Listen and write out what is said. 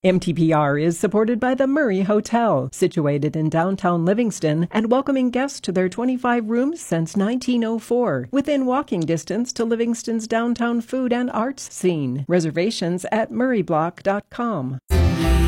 MTPR is supported by the Murray Hotel, situated in downtown Livingston and welcoming guests to their 25 rooms since 1904, within walking distance to Livingston's downtown food and arts scene. Reservations at murrayblock.com.